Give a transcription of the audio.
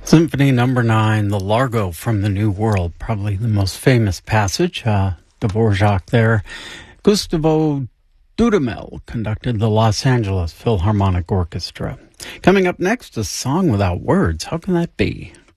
Symphony Number 9, the Largo from the New World, probably the most famous passage. Dvorak there. Gustavo Dudamel conducted the Los Angeles Philharmonic Orchestra. Coming up next, a song without words. How can that be?